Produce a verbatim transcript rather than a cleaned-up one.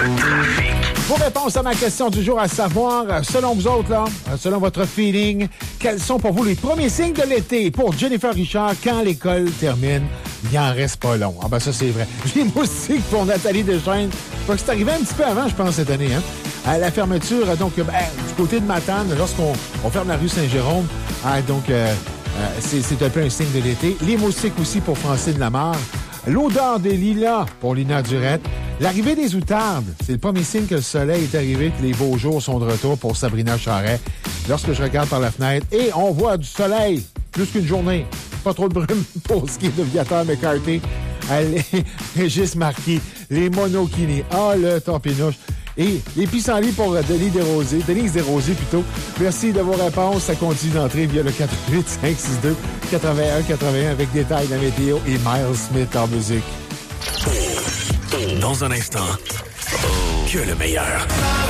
trafic. Vos réponses à ma question du jour, à savoir, selon vous autres, là, selon votre feeling, quels sont pour vous les premiers signes de l'été pour Jennifer Richard quand l'école termine? Il en reste pas long. Ah ben ça, c'est vrai. Les moustiques pour Nathalie Deschaines. C'est arrivé un petit peu avant, je pense, cette année. Hein? À la fermeture, donc, ben, du côté de Matane, lorsqu'on on ferme la rue Saint-Jérôme, ah, donc, euh, euh, c'est, c'est un peu un signe de l'été. Les moustiques aussi pour Francine Lamarre. L'odeur des lilas pour Lina Durette. L'arrivée des outardes, c'est le premier signe que le soleil est arrivé, que les beaux jours sont de retour pour Sabrina Charret. Lorsque je regarde par la fenêtre, et on voit du soleil, plus qu'une journée. Pas trop de brume pour ce qui est de Viateur McCarthy. Allez, Régis Marquis, les monokini. Ah, le tampinouche. Et les pissenlits pour Denis Desrosiers, Denise Desrosiers plutôt. Merci de vos réponses. Ça continue d'entrer via le quatre huit cinq six deux quatre-vingt-un quatre-vingt-un avec détails de la météo et Miles Smith en musique. Dans un instant, que le meilleur.